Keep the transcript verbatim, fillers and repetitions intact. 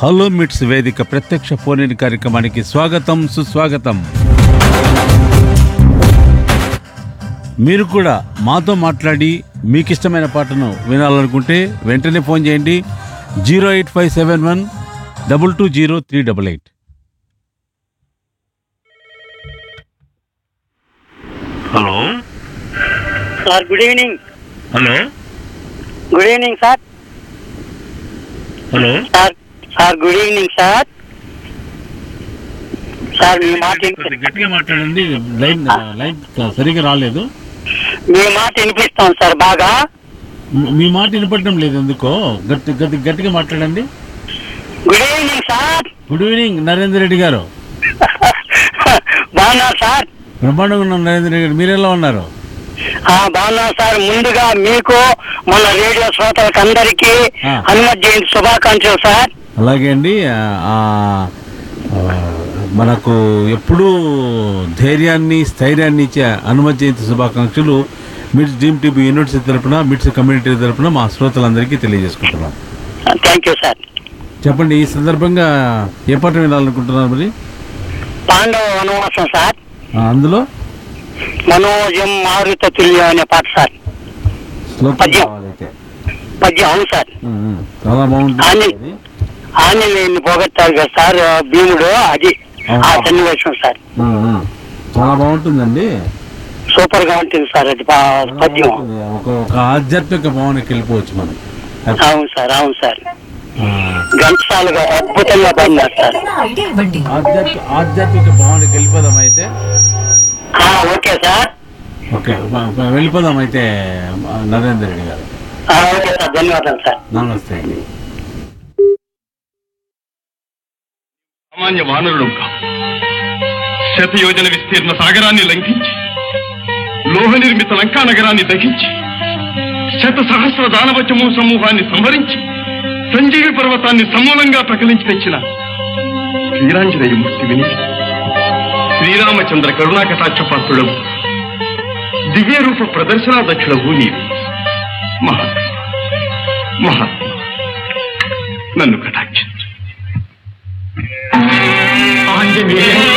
Hello మిట్స్ వేదిక ప్రత్యక్ష ఫోన్ కార్యక్రమానికి స్వాగతం, సుస్వాగతం. మీరు కూడా మాతో మాట్లాడి మీకు ఇష్టమైన పాటను వినాలనుకుంటే వెంటనే ఫోన్ చేయండి. Zero eight five seven one double two zero three double eight. Hello sir, good evening. Hello good evening sir. Hello sir sir good evening sir. Sir మీ మాట గట్టిగా మాట్లాడండి, లైన్ లైన్ సరిగా రాలేదు. మీ మాట వినిపిస్తాం సార్ బాగా. మీ మాట వినపడడం లేదు, ఎందుకో గట్టి గట్టి గట్టిగా మాట్లాడండి. Good evening sir. Good evening Narender Reddy గారు. బాగున్నారు సార్. బ్రహ్మాండంగా ఉన్నాం నరేందర్ రెడ్డి గారు, మీరెలా ఉన్నారు? బాగున్నాను సార్. ముందుగా మీకు మన రేడియో శ్రోతలకు అందరికీ హనుమత్ జయంతి శుభాకాంక్షలు సార్. అలాగే అండి. మనకు ఎప్పుడూ ధైర్యాన్ని స్థైర్యాన్ని ఇచ్చే హనుమత్ జయంతి శుభాకాంక్షలు మిట్స్ డ్రీమ్ టీవీ యూనివర్సిటీ తరఫున, మిట్స్ కమ్యూనిటీ తరఫున మా శ్రోతలందరికీ తెలియజేసుకుంటున్నాం. Thank you sir. చెప్పండి, ఈ సందర్భంగా ఏ పాట వినాలనుకుంటున్నారు మరి? పాండవ వనవాసం సార్. అందులో మనోజం మారుత తుల్యం అనే పాట సార్. పద్యం పద్యం అవును సార్. చాలా బాగుంటుంది. ఆంజనేయుని పోగొట్టారు కదా సార్ భీముడు, అది ఆ సన్నివేశం సార్. చాలా బాగుంటుందండి, సూపర్ గా ఉంటుంది సార్ అది పద్యం. ఒక ఆధ్యాత్మిక భావనకి వెళ్ళిపోవచ్చు మనం. అవును సార్, అవును సార్. గంటసాలుగా అద్భుతంగా పడినారు సార్. ఆధ్యాత్మిక భావనకి వెళ్ళిపోదాం అయితే. Okay sir. ఓకే, వెళ్ళిపోదాం అయితే నరేందర్ రెడ్డి గారు. ఓకే సార్, ధన్యవాదాలు సార్. నమస్తే అండి. సామాన్య వానరుడు శతయోజన విస్తీర్ణ సాగరాన్ని లంఘించి లోహ నిర్మిత లంకా నగరాన్ని దహించి శత సహస్ర దానవచము సమూహాన్ని సంహరించి సంజీవి పర్వతాన్ని సమూలంగా ప్రకలించి తెచ్చిన శ్రీరాంజనేయ మూర్తి విని శ్రీరామచంద్ర కరుణాకటాక్షపాత్రుడవు దివ్య రూప ప్రదర్శనాదక్షుడవు నీవు. మహాత్మ మహాత్మ నన్ను కటాక్షించు. ఆంజనేయ